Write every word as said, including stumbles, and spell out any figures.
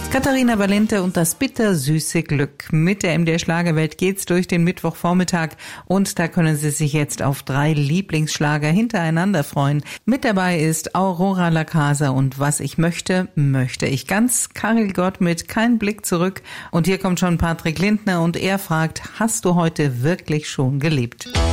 Katharina Valente und das bittersüße Glück. Mit der M D R Schlagerwelt geht's durch den Mittwochvormittag und da können Sie sich jetzt auf drei Lieblingsschlager hintereinander freuen. Mit dabei ist Aurora Lacasa und Was ich möchte, möchte ich ganz. Karel Gott mit Kein Blick zurück und hier kommt schon Patrick Lindner und er fragt, hast du heute wirklich schon geliebt?